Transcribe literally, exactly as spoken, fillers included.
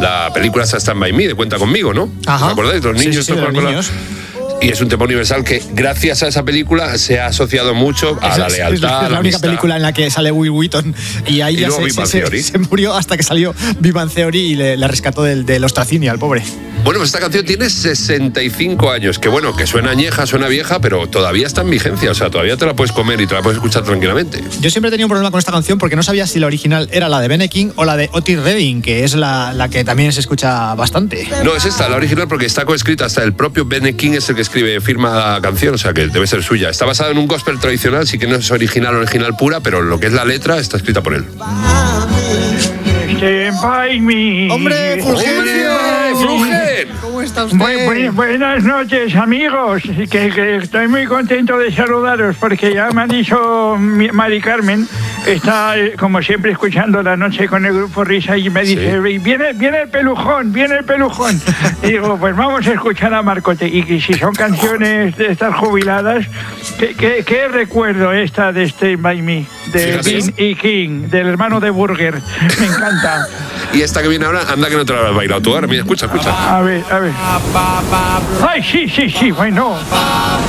la película Stand By Me, de Cuenta Conmigo, ¿no? Ajá. ¿Os acordáis? Los niños, sí, sí, sí, tocan los con niños. La... Y es un tema universal que, gracias a esa película, se ha asociado mucho a es, la es, lealtad. Es la, a la única amistad. película en la que sale Will Wheaton y ahí Y ya luego se, Big Bang se, Theory. se murió hasta que salió Big Bang Theory y le, le rescató del, del ostracinio al pobre. Bueno, pues esta canción tiene sesenta y cinco años, que bueno, que suena añeja, suena vieja, pero todavía está en vigencia, o sea, todavía te la puedes comer y te la puedes escuchar tranquilamente. Yo siempre he tenido un problema con esta canción porque no sabía si la original era la de Bene King o la de Otis Redding, que es la, la que también se escucha bastante. No, es esta, la original, porque está coescrita, hasta el propio Bene King es el que escribe, firma la canción, o sea, que debe ser suya. Está basada en un gospel tradicional, sí que no es original, original pura, pero lo que es la letra está escrita por él. Stand by me. ¡Hombre, Fulgencio! ¡Fulgen! ¿Cómo está usted? Bu- bu- buenas noches, amigos. Que, que estoy muy contento de saludaros porque ya me ha dicho mi- Mari Carmen, está eh, como siempre escuchando La Noche con el Grupo Risa y me dice, Sí. viene, viene el pelujón, viene el pelujón. Y digo, pues vamos a escuchar a Marcote. Y que si son canciones de estas jubiladas, ¿qué, qué, qué recuerdo esta de Stay By Me? De Fíjate. Dean y King, del hermano de Burger. Me encanta. Y esta que viene ahora, anda que no te la has bailado tú ahora, mira, escucha, escucha. A ver, a ver. Ay, sí, sí, sí, bueno.